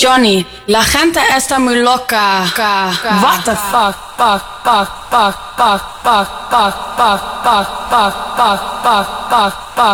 Johnny, la gente está muy loca. What the fuck?